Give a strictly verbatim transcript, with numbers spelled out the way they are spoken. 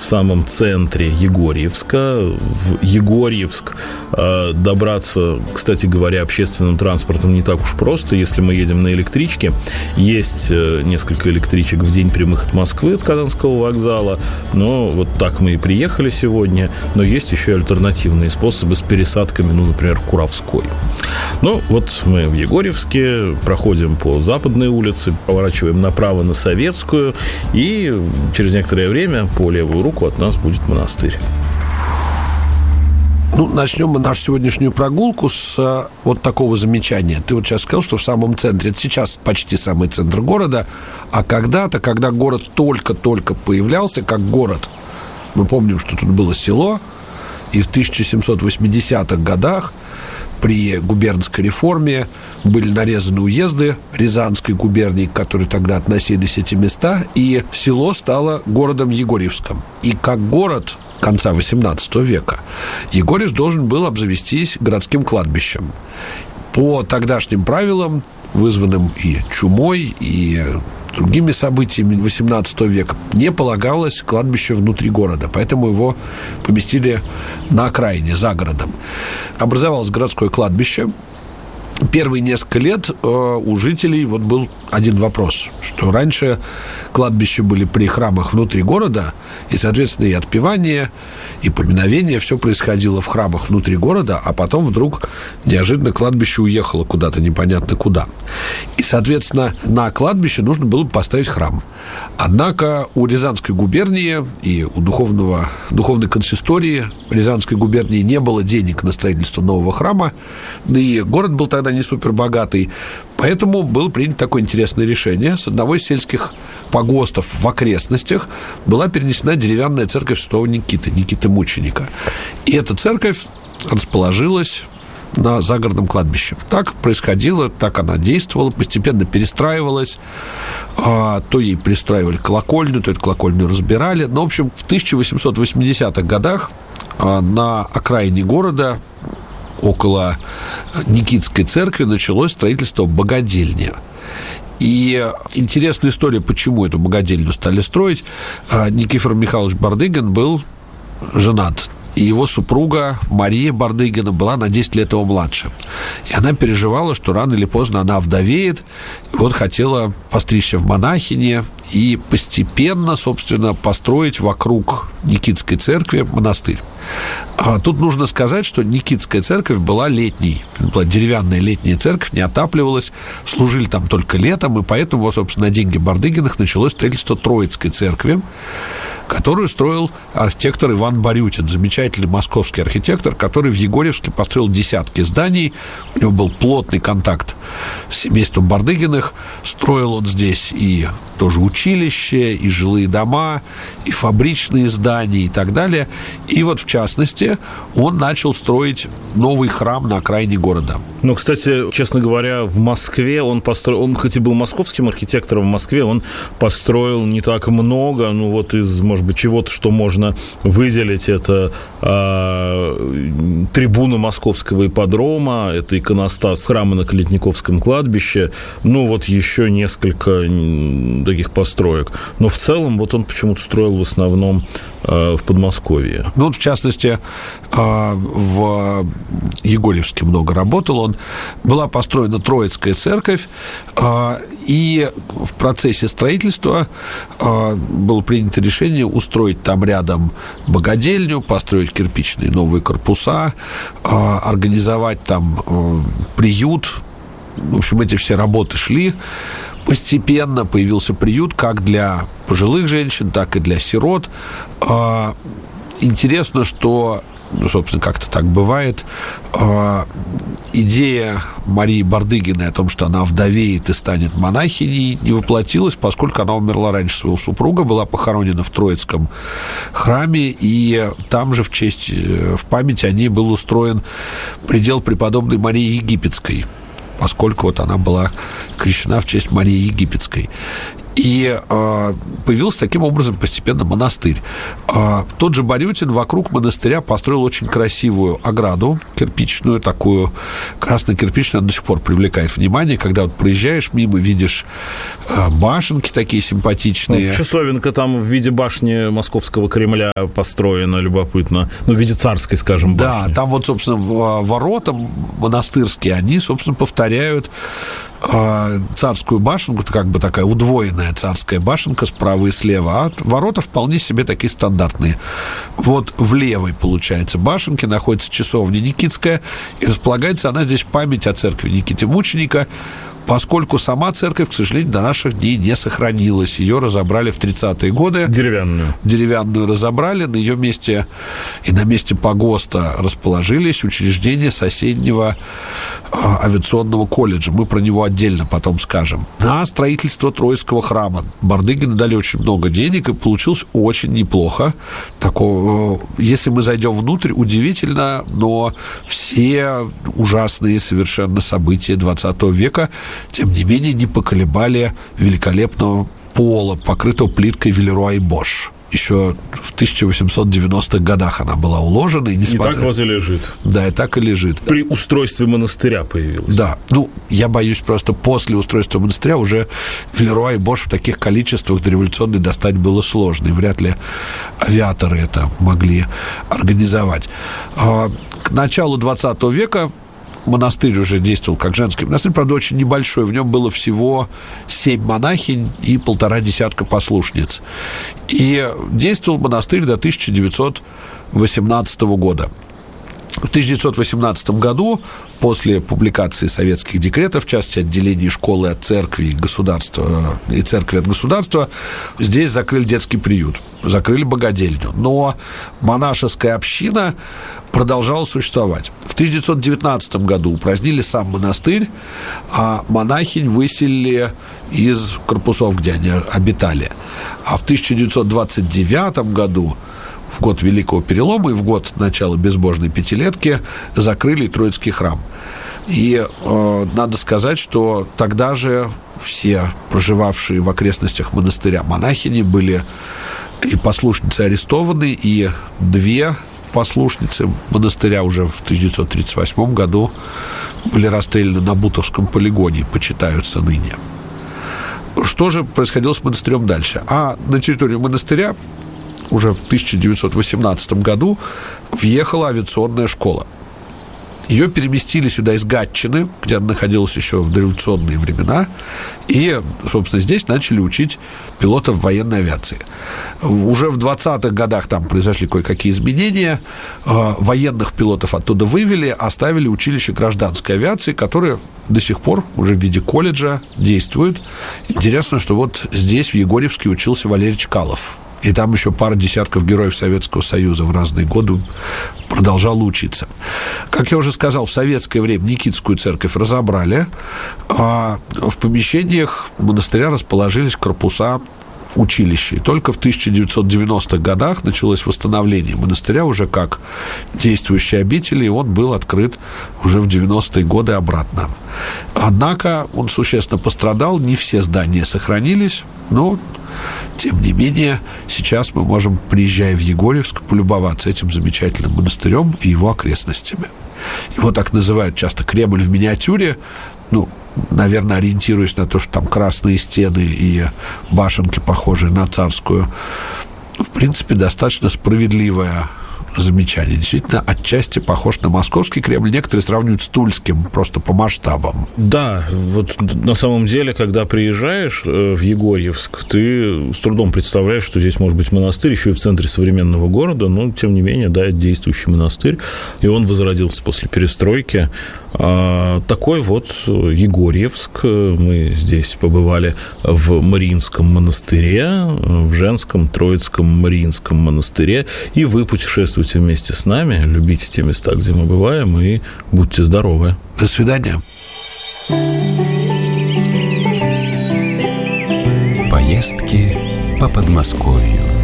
в самом центре Егорьевска. В Егорьевск э, добраться, кстати говоря, общественным транспортом не так уж просто, если мы едем на электричке. Есть э, несколько электричек в день прямых от Москвы, от Казанского вокзала, но вот так мы и приехали сегодня. Но есть еще и альтернативные способы с пересадками, ну, например, Куровской. Ну, вот мы в Егорьевске, проходим по Западной улице, поворачиваем направо на Советскую, и через некоторое время по левую руку от нас будет монастырь. Ну, начнем мы нашу сегодняшнюю прогулку с вот такого замечания. Ты вот сейчас сказал, что в самом центре, это сейчас почти самый центр города, а когда-то, когда город только-только появлялся как город, мы помним, что тут было село, и в тысяча семьсот восьмидесятых годах при губернской реформе были нарезаны уезды Рязанской губернии, к которой тогда относились эти места, и село стало городом Егорьевском. И как город конца восемнадцатого века Егорьевск должен был обзавестись городским кладбищем. По тогдашним правилам, вызванным и чумой, и другими событиями восемнадцатого века, не полагалось кладбище внутри города, поэтому его поместили на окраине, за городом. Образовалось городское кладбище. Первые несколько лет э, у жителей вот был один вопрос, что раньше кладбища были при храмах внутри города, и, соответственно, и отпевание, и поминовение, все происходило в храмах внутри города, а потом вдруг неожиданно кладбище уехало куда-то непонятно куда. И, соответственно, на кладбище нужно было поставить храм. Однако у Рязанской губернии и у духовного, духовной консистории Рязанской губернии не было денег на строительство нового храма, да и город был тогда не супербогатый, поэтому было принято такое интересное решение. С одного из сельских погостов в окрестностях была перенесена деревянная церковь святого Никиты, Никиты Мученика. И эта церковь расположилась на загородном кладбище. Так происходило, так она действовала, постепенно перестраивалась. А, то ей пристраивали колокольню, то эту колокольню разбирали. Но, в общем, в тысяча восемьсот восьмидесятых годах а, на окраине города, около Никитской церкви, началось строительство богадельни. И интересная история, почему эту богадельню стали строить. Никифор Михайлович Бардыгин был женат, и его супруга Мария Бардыгина была на десять лет его младше. И она переживала, что рано или поздно она овдовеет, и вот хотела постричься в монахини и постепенно, собственно, построить вокруг Никитской церкви монастырь. А тут нужно сказать, что Никитская церковь была летней. Это была деревянная летняя церковь, не отапливалась, служили там только летом, и поэтому, собственно, на деньги Бардыгиных началось строительство Троицкой церкви, которую строил архитектор Иван Борютин, замечательный московский архитектор, который в Егорьевске построил десятки зданий. У него был плотный контакт с семейством Бардыгиных. Строил он здесь и тоже училище, и жилые дома, и фабричные здания, и так далее. И вот, в частности, он начал строить новый храм на окраине города. Ну, кстати, честно говоря, в Москве он построил... Он, хоть и был московским архитектором, в Москве он построил не так много, ну, вот из, может быть, чего-то, что можно выделить, это э, трибуна Московского ипподрома, это иконостас храма на Калитниковском кладбище, ну, вот еще несколько таких построек. Но в целом вот он почему-то строил в основном э, в Подмосковье. Ну, в частности, э, в Егорьевске много работал он. Была построена Троицкая церковь, э, и в процессе строительства э, было принято решение устроить там рядом богадельню, построить кирпичные новые корпуса, э, организовать там э, приют. В общем, эти все работы шли. Постепенно появился приют как для пожилых женщин, так и для сирот. Интересно, что, ну, собственно, как-то так бывает, идея Марии Бардыгиной о том, что она вдовеет и станет монахиней, не воплотилась, поскольку она умерла раньше своего супруга, была похоронена в Троицком храме, и там же в честь, в память о ней был устроен предел преподобной Марии Египетской, поскольку вот она была крещена в честь Марии Египетской. И э, появился таким образом постепенно монастырь. Э, тот же Борютин вокруг монастыря построил очень красивую ограду кирпичную, такую красно-кирпичную, она до сих пор привлекает внимание, когда вот проезжаешь мимо, видишь э, башенки такие симпатичные. Ну, часовенка там в виде башни Московского Кремля построена, любопытно. Ну, в виде царской, скажем, башни. Да, там вот, собственно, ворота монастырские, они, собственно, повторяют царскую башенку, это как бы такая удвоенная царская башенка справа и слева, а ворота вполне себе такие стандартные. Вот в левой, получается, башенке находится часовня Никитская, и располагается она здесь в память о церкви Никиты Мученика, поскольку сама церковь, к сожалению, до наших дней не сохранилась. Ее разобрали в тридцатые годы. Деревянную. Деревянную разобрали. На ее месте и на месте погоста расположились учреждения соседнего а, авиационного колледжа. Мы про него отдельно потом скажем. На строительство Троицкого храма Бардыгины дали очень много денег, и получилось очень неплохо. Такого, если мы зайдем внутрь, удивительно, но все ужасные совершенно события двадцатого века тем не менее не поколебали великолепного пола, покрытого плиткой Вильеруа и Бош. Еще в тысяча восемьсот девяностых годах она была уложена. И, несмотря... и так вот и лежит. Да, и так и лежит. При устройстве монастыря появилась. Да. Ну, я боюсь, просто после устройства монастыря уже Вильеруа и Бош в таких количествах дореволюционной достать было сложно. И вряд ли авиаторы это могли организовать. К началу двадцатого века монастырь уже действовал как женский монастырь, правда, очень небольшой. В нем было всего семь монахинь и полтора десятка послушниц. И действовал монастырь до тысяча девятьсот восемнадцатого года. В тысяча девятьсот восемнадцатом году, после публикации советских декретов, в частности, отделения школы от церкви и государства, и церкви от государства, здесь закрыли детский приют, закрыли богадельню. Но монашеская община продолжала существовать. В тысяча девятьсот девятнадцатом году упразднили сам монастырь, а монахинь выселили из корпусов, где они обитали. А в тысяча девятьсот двадцать девятом году, в год Великого Перелома и в год начала безбожной пятилетки, закрыли Троицкий храм. И э, надо сказать, что тогда же все проживавшие в окрестностях монастыря монахини были и послушницы арестованы, и две послушницы монастыря уже в тысяча девятьсот тридцать восьмом году были расстреляны на Бутовском полигоне, почитаются ныне. Что же происходило с монастырем дальше? А на территорию монастыря уже в тысяча девятьсот восемнадцатом году въехала авиационная школа. Ее переместили сюда из Гатчины, где она находилась еще в дореволюционные времена, и, собственно, здесь начали учить пилотов военной авиации. Уже в двадцатых годах там произошли кое-какие изменения. Военных пилотов оттуда вывели, оставили училище гражданской авиации, которое до сих пор уже в виде колледжа действует. Интересно, что вот здесь, в Егорьевске, учился Валерий Чкалов. И там еще пара десятков героев Советского Союза в разные годы продолжала учиться. Как я уже сказал, в советское время Никитскую церковь разобрали, а в помещениях монастыря расположились корпуса училища. И только в тысяча девятьсот девяностых годах началось восстановление монастыря уже как действующей обители, и он был открыт уже в девяностые годы обратно. Однако он существенно пострадал, не все здания сохранились, но тем не менее, сейчас мы можем, приезжая в Егорьевск, полюбоваться этим замечательным монастырем и его окрестностями. Его так называют часто Кремль в миниатюре, ну, наверное, ориентируясь на то, что там красные стены и башенки, похожие на царскую. В принципе, достаточно справедливое замечание. Действительно, отчасти похож на московский Кремль. Некоторые сравнивают с Тульским, просто по масштабам. Да, вот на самом деле, когда приезжаешь в Егорьевск, ты с трудом представляешь, что здесь может быть монастырь, еще и в центре современного города, но, тем не менее, да, это действующий монастырь, и он возродился после перестройки. А, такой вот Егорьевск. Мы здесь побывали в Мариинском монастыре, в женском Троицком Мариинском монастыре, и вы путешествуете вместе с нами, любите те места, где мы бываем, и будьте здоровы. До свидания. Поездки по Подмосковью.